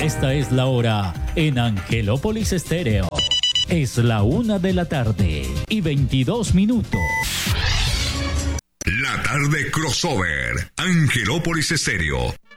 Esta es la hora en Angelópolis Estéreo. Es la 1:22 p.m. La tarde crossover, Angelópolis Estéreo.